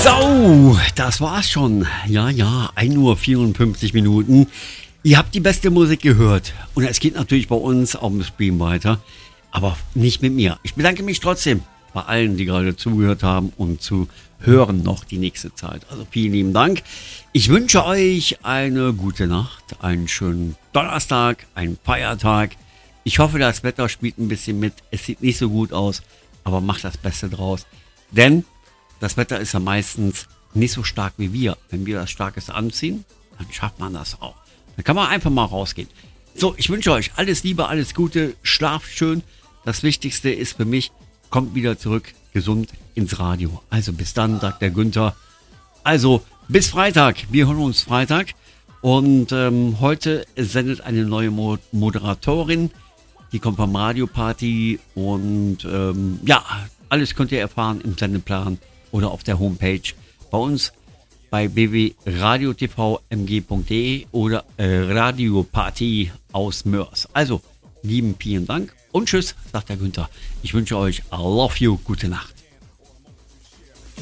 So, das war's schon. Ja, 1:54 Uhr. Ihr habt die beste Musik gehört. Und es geht natürlich bei uns auf dem Stream weiter. Aber nicht mit mir. Ich bedanke mich trotzdem bei allen, die gerade zugehört haben und zu hören noch die nächste Zeit. Also vielen lieben Dank. Ich wünsche euch eine gute Nacht, einen schönen Donnerstag, einen Feiertag. Ich hoffe, das Wetter spielt ein bisschen mit. Es sieht nicht so gut aus, aber macht das Beste draus. Denn das Wetter ist ja meistens nicht so stark wie wir. Wenn wir das Starkes anziehen, dann schafft man das auch. Dann kann man einfach mal rausgehen. So, ich wünsche euch alles Liebe, alles Gute, schlaft schön. Das Wichtigste ist für mich, kommt wieder zurück, gesund ins Radio. Also bis dann, sagt der Günther. Also bis Freitag. Wir hören uns Freitag. Und heute sendet eine neue Moderatorin. Die kommt vom Radio Party. Und alles könnt ihr erfahren im Sendeplan oder auf der Homepage bei uns bei www.radiotvmg.de oder Radio Party aus Mörs. Also, lieben vielen Dank und tschüss, sagt der Günther. Ich wünsche euch I love you, gute Nacht.